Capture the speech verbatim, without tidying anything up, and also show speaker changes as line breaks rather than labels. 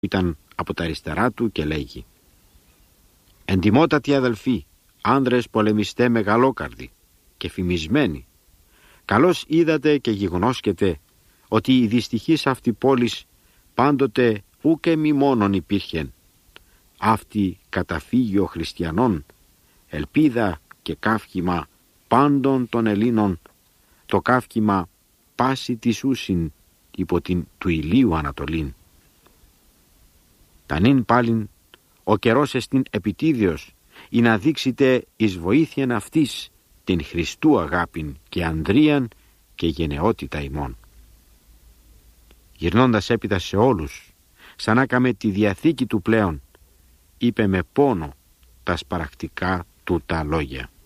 ήταν από τα αριστερά του και λέγει: «Εντιμότατοι αδελφοί, άνδρες πολεμιστέ μεγαλόκαρδοι και φημισμένοι, καλώς είδατε και γιγνώσκετε ότι η δυστυχής αυτή πόλης πάντοτε ούκε μη μόνον υπήρχεν, αυτή καταφύγιο χριστιανών, ελπίδα και καύχημα πάντων των Ελλήνων, το καύχημα πάση της ούσιν υπό την του ηλίου Ανατολήν. Τανήν πάλιν ο καιρός εστίν επιτίδιος, ή να δείξετε εις βοήθειαν αυτής την Χριστού αγάπην και ανδρίαν και γενναιότητα ημών». Γυρνώντας έπειτα σε όλους, σαν να καμε τη διαθήκη του πλέον, είπε με πόνο τα σπαρακτικά του τα λόγια.